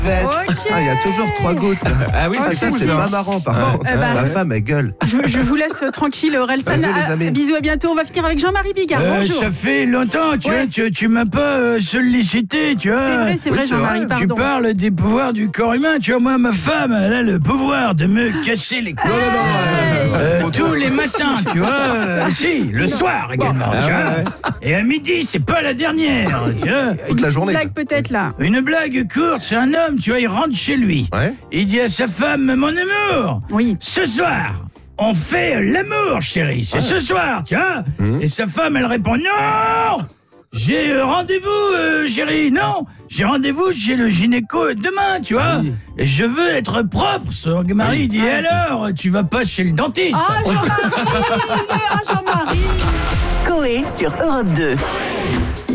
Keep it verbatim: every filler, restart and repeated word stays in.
Okay. Ah, il y a toujours trois gouttes. Là. Ah oui, Ah, c'est ça, cool, c'est ça. pas marrant par Bon, contre. eh ben, La femme, elle gueule. Je, je vous laisse tranquille, Orelsan. Bisous, les amis. Bisous, à bientôt. On va finir avec Jean-Marie Bigard. Euh, Bonjour. ça fait longtemps, tu Ouais. vois, tu, tu m'as pas euh, sollicité, tu vois. C'est vrai, c'est Oui, vrai, c'est Jean-Marie, vrai. Tu pardon. parles des pouvoirs du corps humain, tu vois, moi, ma femme, elle a le pouvoir de me casser les couilles. Non, non, non. Euh, euh, tous les matins, tu vois. euh, si, le soir également, Ah tu vois. ouais, ouais. Et à midi, c'est pas la dernière, tu vois. Toute la journée. Blague peut-être là. Une blague courte, c'est un homme, tu vois, il rentre chez lui. Ouais. Il dit à sa femme, mon amour, Oui. ce soir, on fait l'amour, chérie. C'est ce soir, tu vois. Et sa femme, elle répond, non, j'ai euh, rendez-vous, euh, chérie. Non, j'ai rendez-vous chez le gynéco demain, tu vois. Et je veux être propre. Son mari dit, alors, tu vas pas chez le dentiste. Ah, Jean-Marie. Ah, Jean-Marie. Coé sur Europe deux.